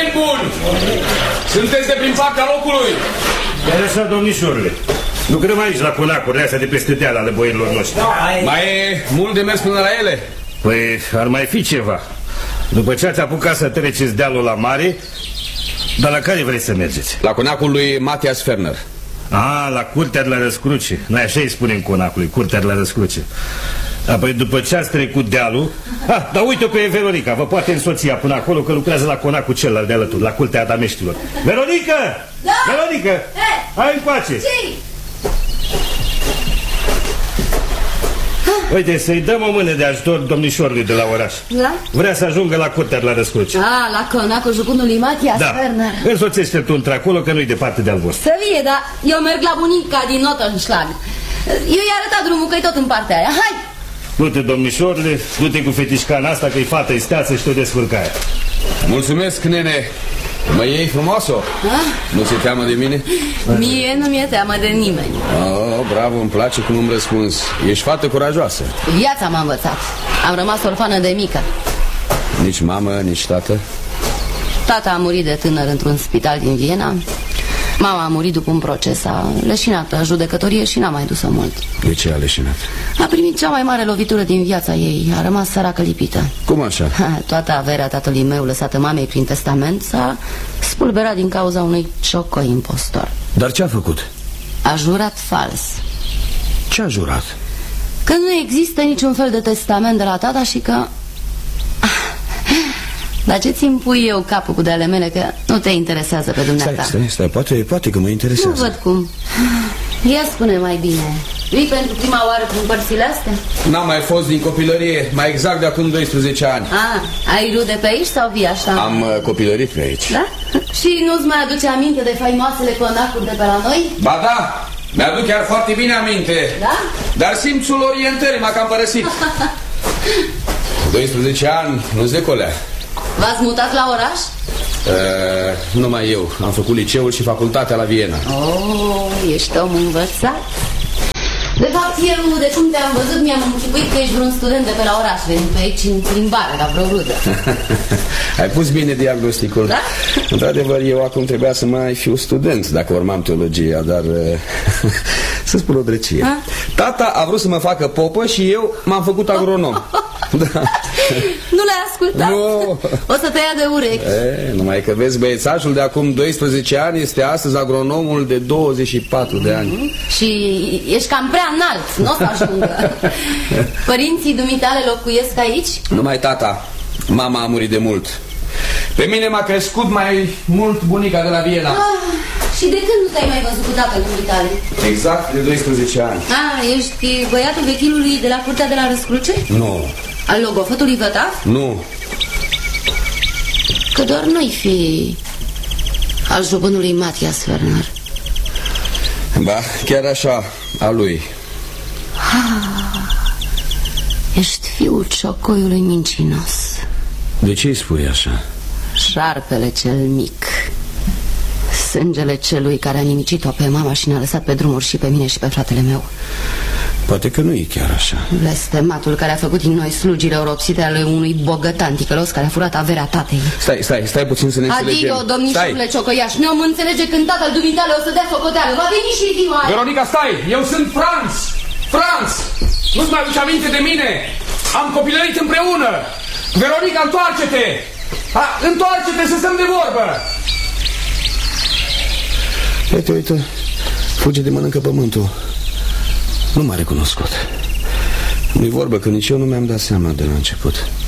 venit bun! Sunteți de prin partea locului? Iar așa, domnișorile, lucrăm aici la conacurile astea de peste deal ale boierilor noștri. Mai e mult de mers până la ele? Păi ar mai fi ceva. După ce ați apucat să treceți dealul la mare, dar la care vreți să mergeți? La conacul lui Matias Ferner. La curtea de la Răscruce. Noi așa îi spunem conacului, curtea de la Răscruce. Apoi după ce ați trecut dealul... dar uite-o pe Veronica, vă poate însoția până acolo, că lucrează la conacul celălalt de alături, la curtea Adameștilor. Veronica! Da? Veronica! Hai încoace! Ce-i? Uite, să-i dăm o mână de ajutor domnișorului de la oraș. Da? Vrea să ajungă la curtea de la Răscruce. La conacul jupânului Matias Ferner. Însoțește-l tu într-acolo, că nu-i departe de-al vostru. Să vie, dar eu merg la bunica din Nottenschlag. Eu i-a arătat drumul, că-i tot în partea aia. Hai! Du-te, domnișorile, du-te cu fetișcana asta, că-i fată isteață și te descurcă aia. Mulțumesc, nene. Mă iei frumoasă? Nu se teamă de mine? Mie nu mi-e teamă de nimeni. Bravo, îmi place cum îmi răspunzi. Ești fată curajoasă. Viața m-a învățat. Am rămas orfană de mică. Nici mamă, nici tată? Tata a murit de tânăr într-un spital din Viena. Mama a murit după un proces. A leșinat la judecătorie și n-a mai dus-o mult. De ce a leșinat? A primit cea mai mare lovitură din viața ei. A rămas săracă lipită. Cum așa? Toată averea tatălui meu lăsată mamei prin testament s-a spulberat din cauza unui ciocoi impostor. Dar ce a făcut? A jurat fals. Ce a jurat? Că nu există niciun fel de testament de la tata și că... Dar ce ți-mi pui eu capul cu de-ale mele, că nu te interesează pe dumneata? Stai, poate că mă interesează. Nu văd cum. Ia spune mai bine, vii pentru prima oară prin părțile astea? N-am mai fost din copilărie, mai exact de acum 12 ani. Ai rude pe aici sau vii așa? Am copilărit pe aici. Da? Și nu-ți mai aduce aminte de faimoasele conacuri de pe la noi? Ba da, mi-aduc chiar foarte bine aminte. Da? Dar simțul orientării m-a cam părăsit. 12 ani nu-ți decolea. V-ați mutat la oraș? Numai eu. Am făcut liceul și facultatea la Viena. Ești om învățat. De fapt, eu, de cum te-am văzut, mi-am închipuit că ești vreun student de pe la oraș, venit pe aici în plimbare, la vreo rudă. Ai pus bine diagnosticul. Da? Într-adevăr, eu acum trebuia să mai fiu student, dacă urmam teologia, dar... să spun o drăcie. Tata a vrut să mă facă popă și eu m-am făcut agronom. Da. Nu l-ai ascultat? Nu. O să te ia de urechi. Numai că vezi, băiețașul de acum 12 ani este astăzi agronomul de 24 de ani. Și ești cam prea înalt, nu o să ajungă. Părinții dumitale locuiesc aici? Numai tata. Mama a murit de mult. Pe mine m-a crescut mai mult bunica de la Viena. Și de când nu te-ai mai văzut cu tatăl dumitale? Exact de 12 ani. Ești băiatul vechilului de la curtea de la Răscruce? Nu. Al logofătului Vătaf? Nu. Că doar nu-i fi al jupânului Matias Ferner. Ba, chiar așa, a lui. Ești fiul ciocoiului mincinos. De ce îi spui așa? Șarpele cel mic. Sângele celui care a nimicit-o pe mama și ne-a lăsat pe drumuri și pe mine și pe fratele meu. Poate că nu e chiar așa. Blestematul care a făcut din noi slugile oropsite ale unui bogătan ticălos care a furat averea tatei. Stai puțin să ne înțelegem. Adio, domnișoarele Ciocăiaș, ne-om înțelege când tatăl dumitale o să dea socoteală. Va veni și ziua aia. Veronica, stai! Eu sunt Franz! Nu-ți mai aduci aminte de mine? Am copilărit împreună! Veronica, întoarce-te! Întoarce-te să stăm de vorbă! Uite, fuge de mănâncă pământul. Nu m-a recunoscut. Nu-i vorbă că nici eu nu mi-am dat seama de la început.